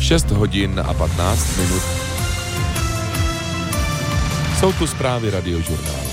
6 hodin a 15 minut. Jsou tu zprávy Radiožurnálu.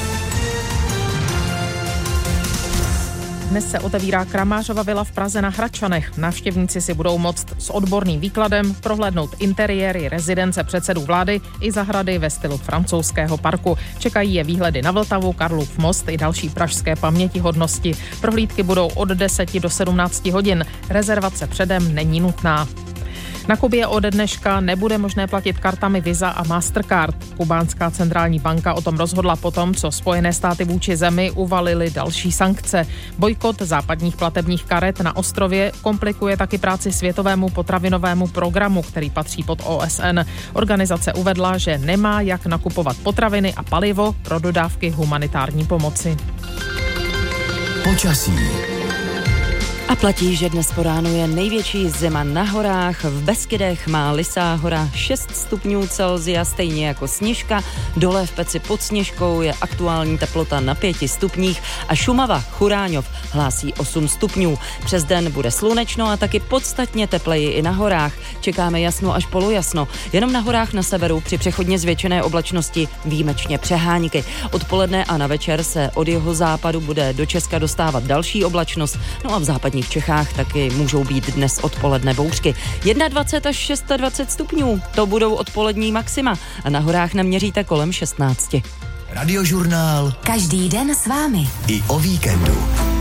Dnes se otevírá Kramářova vila v Praze na Hradčanech. Návštěvníci si budou moct s odborným výkladem prohlédnout interiéry rezidence předsedů vlády i zahrady ve stylu francouzského parku. Čekají je výhledy na Vltavu, Karlův most i další pražské pamětihodnosti. Prohlídky budou od 10 do 17 hodin. Rezervace předem není nutná. Na Kubě ode dneška nebude možné platit kartami Visa a Mastercard. Kubánská centrální banka o tom rozhodla potom, co Spojené státy vůči zemi uvalily další sankce. Bojkot západních platebních karet na ostrově komplikuje taky práci Světovému potravinovému programu, který patří pod OSN. Organizace uvedla, že nemá jak nakupovat potraviny a palivo pro dodávky humanitární pomoci. Počasí. A platí, že dnes po ránu je největší zima na horách. V Beskydech má Lysá hora 6 stupňů Celsia, stejně jako Sněžka. Dole v Peci pod Sněžkou je aktuální teplota na 5 stupních a Šumava, Churáňov hlásí 8 stupňů. Přes den bude slunečno a taky podstatně tepleji i na horách. Čekáme jasno až polojasno. Jenom na horách na severu při přechodně zvětšené oblačnosti výjimečně přehánky. Odpoledne a na večer se od jihozápadu bude do Česka dostávat další oblačnost. No a v západních Čechách taky můžou být dnes odpoledne bouřky. 21 až 26 stupňů, to budou odpolední maxima a na horách naměříte kolem 16. Radiožurnál. Každý den s vámi. I o víkendu.